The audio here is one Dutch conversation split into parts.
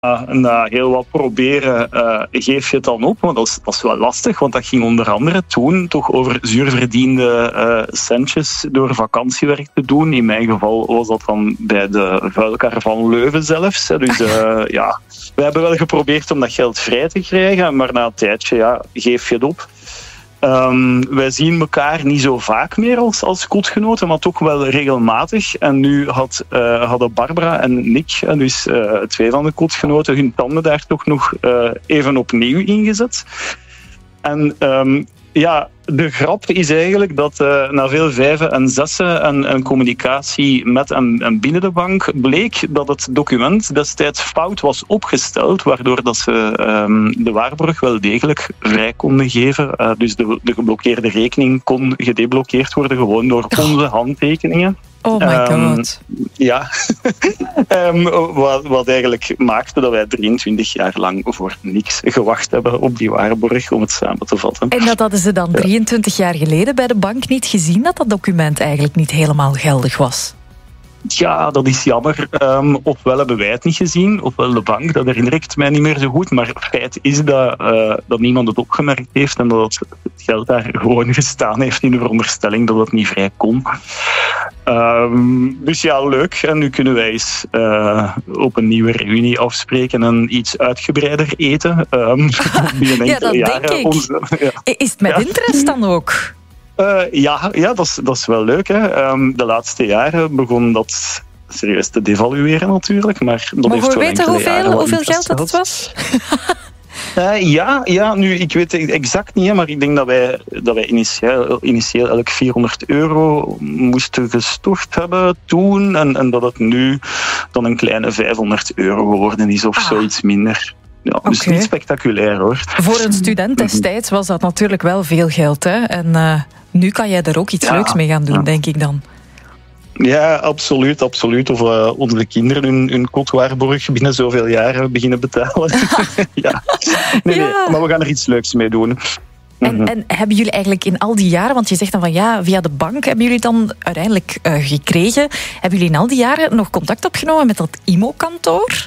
Na heel wat proberen geef je het dan op. Want dat is wel lastig, want dat ging onder andere toen toch over zuurverdiende centjes door vakantiewerk te doen. In mijn geval was dat dan bij de vuilkar van Leuven zelfs. Dus we hebben wel geprobeerd om dat geld vrij te krijgen, maar na een tijdje geef je het op. Wij zien elkaar niet zo vaak meer als kotgenoten, maar toch wel regelmatig. En nu hadden Barbara en Nick, dus 2 van de kotgenoten, hun tanden daar toch nog even opnieuw ingezet. En de grap is eigenlijk dat na veel vijven en zessen en communicatie met en binnen de bank bleek dat het document destijds fout was opgesteld, waardoor dat ze de waarborg wel degelijk vrij konden geven. Dus de geblokkeerde rekening kon gedeblokkeerd worden gewoon door onze handtekeningen. Oh my god. Wat eigenlijk maakte dat wij 23 jaar lang voor niks gewacht hebben op die waarborg, om het samen te vatten. En dat hadden ze dan 23 jaar geleden bij de bank niet gezien, dat document eigenlijk niet helemaal geldig was? Ja, dat is jammer. Ofwel hebben wij het niet gezien, ofwel de bank. Dat herinner ik mij niet meer zo goed. Maar het feit is dat niemand het opgemerkt heeft en dat het geld daar gewoon gestaan heeft in de veronderstelling dat het niet vrij kon. Dus ja, leuk. En nu kunnen wij eens op een nieuwe reunie afspreken en iets uitgebreider eten. Binnen enkele jaren. Denk ik. Is het met interest dan ook? Dat is wel leuk. Hè. De laatste jaren begon dat serieus te devalueren natuurlijk. Maar dat heeft wel enkele jaren hoeveel geld dat het was? Nu, ik weet het exact niet, maar ik denk dat wij initieel elk €400 moesten gestort hebben toen. En dat het nu dan een kleine €500 geworden is of zoiets minder. Ja, dus niet spectaculair, hoor. Voor een student destijds was dat natuurlijk wel veel geld, hè? En nu kan jij er ook iets leuks mee gaan doen, denk ik dan. Ja, absoluut. Of onze kinderen hun kotwaarborg binnen zoveel jaren beginnen betalen. Nee, maar we gaan er iets leuks mee doen. En hebben jullie eigenlijk in al die jaren, want je zegt dan van via de bank hebben jullie dan uiteindelijk gekregen, hebben jullie in al die jaren nog contact opgenomen met dat IMO-kantoor?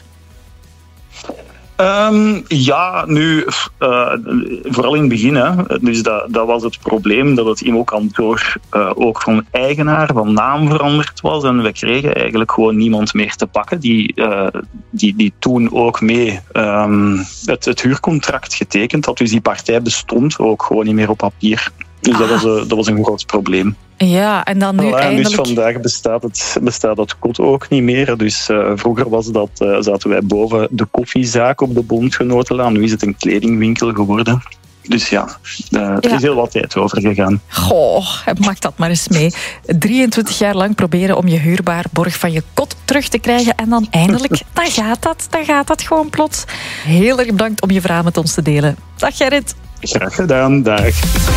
Vooral in het begin. Hè. Dus dat was het probleem, dat het IMO-kantoor ook van eigenaar, van naam veranderd was. En we kregen eigenlijk gewoon niemand meer te pakken die toen ook mee het huurcontract getekend had. Dus die partij bestond ook gewoon niet meer op papier. Dus dat was een groot probleem. Ja, en dan nu eindelijk... Dus vandaag bestaat dat kot ook niet meer. Dus vroeger zaten wij boven de koffiezaak op de Bondgenotenlaan. Nu is het een kledingwinkel geworden. Dus er is heel wat tijd over gegaan. Goh, maak dat maar eens mee. 23 jaar lang proberen om je huurwaarborg van je kot terug te krijgen. En dan eindelijk, dan gaat dat gewoon plots. Heel erg bedankt om je verhaal met ons te delen. Dag Gerrit. Graag gedaan, dag.